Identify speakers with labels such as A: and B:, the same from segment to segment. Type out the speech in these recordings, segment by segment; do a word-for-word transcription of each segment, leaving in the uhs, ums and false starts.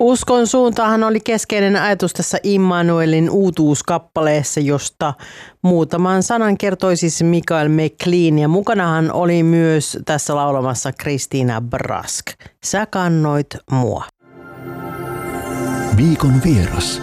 A: Uskon suuntahan oli keskeinen ajatus tässä Immanuelin uutuuskappaleessa, josta muutaman sanan kertoi siis Mikael McLean. Ja mukanahan oli myös tässä laulamassa Christina Brask. Sä kannoit mua.
B: Viikon vieras.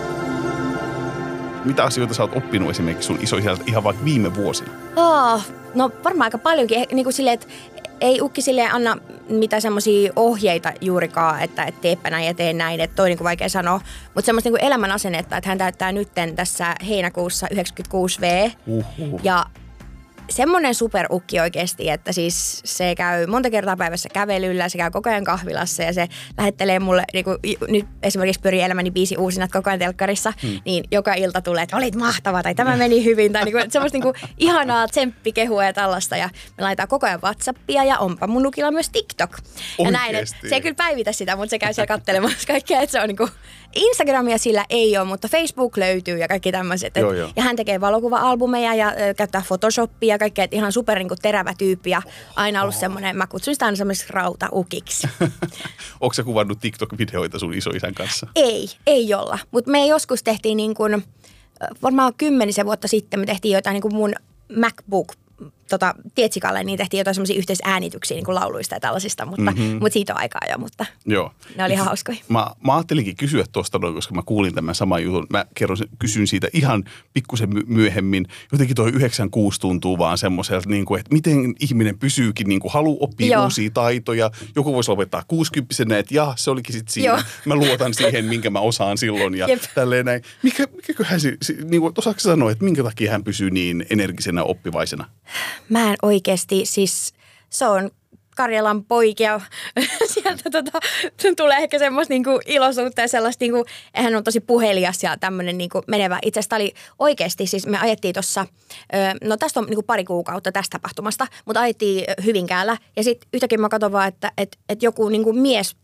C: Mitä asioita sä oot oppinut esimerkiksi sun isoisältä ihan vaikka viime vuosina?
D: Oh, no varmaan aika paljonkin. Niin kuin silleen, että ei ukki silleen anna mitään semmoisia ohjeita juurikaan, että et teepä näin ja tee näin, että toi on niin kuin vaikea sanoa. Mutta semmoista niin kuin elämän asennetta, että hän täyttää nytten tässä heinäkuussa yhdeksänkymmentäkuusi vuotta.
C: Uhuhu.
D: Ja semmoinen superukki oikeasti, että siis se käy monta kertaa päivässä kävelyllä, se käy koko ajan kahvilassa ja se lähettelee mulle, niin kuin nyt esimerkiksi pyörii elämäni biisi uusinat koko ajan telkkarissa, hmm. niin joka ilta tulee, että olit mahtava tai tämä meni hyvin tai niin kuin, semmoista niin kuin ihanaa tsemppikehua ja tällaista ja me laitetaan koko ajan WhatsAppia ja onpa mun nukilla myös TikTok. Ja näin, että se ei kyllä päivitä sitä, mutta se käy siellä katselemassa kaikkea, että se on niin kuin Instagramia sillä ei ole, mutta Facebook löytyy ja kaikki tämmöiset.
C: Joo, joo.
D: Ja hän tekee valokuva-albumeja ja ö, käyttää Photoshopia ja kaikkea, että ihan super niin kuin terävä tyyppi ja aina ollut oh. semmoinen, mä kutsun sitä aina semmoiseksi rautaukiksi.
C: Onko sä kuvannut TikTok-videoita sun isoisän kanssa?
D: Ei, ei olla. Mutta me joskus tehtiin niin kuin, varmaan kymmenisen vuotta sitten me tehtiin jotain niin kuin mun MacBook tota, Tietsikalle, niin tehtiin jotain semmoisia yhteisäänityksiä niin kuin lauluista ja tällaisista, mutta, mm-hmm. mutta siitä on aikaa jo, mutta
C: Joo.
D: ne oli ihan hauskoja.
C: Mä, mä ajattelinkin kysyä tuosta noin, koska mä kuulin tämän saman jutun. Mä kerron, kysyn siitä ihan pikkusen myöhemmin. Jotenkin toi yhdeksänkymmentäkuusi tuntuu vaan semmoiselta, niin kuin, että miten ihminen pysyykin, niin kuin haluaa oppia
D: Joo.
C: uusia taitoja. Joku voisi lopettaa kuusikymppisenä, että jah, se olikin sitten siinä.
D: Joo.
C: Mä luotan siihen, minkä mä osaan silloin ja
D: Jep.
C: tälleen näin. Mikä, mikäköhän se, niin kuin, osaatko sanoa, että minkä takia hän pysyy niin energisenä oppivaisena?
D: Mä en oikeasti, siis se on Karjalan poikia. Sieltä tota, tulee ehkä semmoista niinku iloisuutta ja sellaista, niinku, hän on tosi puhelias ja tämmöinen niinku menevä. Itse asiassa oli oikeasti, siis me ajettiin tuossa, no tästä on niinku pari kuukautta tästä tapahtumasta, mutta ajettiin Hyvinkäällä ja sitten yhtäkkiä mä katson vaan, että et, et joku niinku mies,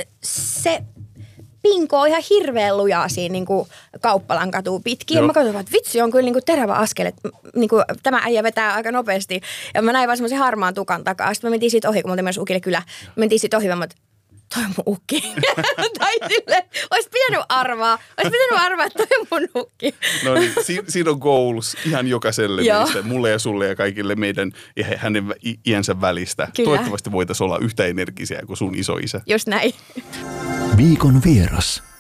D: se pinkoo ihan hirveän lujaa siinä niin kuin Kauppalan katua pitkin. Ja mä katsoin, että vitsi, on kyllä niin kuin terävä askel, että niin kuin, tämä äijä vetää aika nopeasti. Ja mä näin vaan semmoisen harmaan tukan takaa. Sitten me mentiin siitä ohi, kun mä oltiin myös ukille kyllä. Me mentiin siitä ohi, mä toi on mun ukki. tai silleen, ois pitänyt arvaa. Ois pitänyt arvaa, että toi on mun ukki.
C: No niin, siinä, siinä on goals ihan jokaiselle meistä, mulle ja sulle ja kaikille meidän ja hänen iänsä välistä.
D: Kyllä.
C: Toivottavasti voitaisiin olla yhtä energisiä kuin sun isoisä.
D: Just näin.
B: Viikon vieras.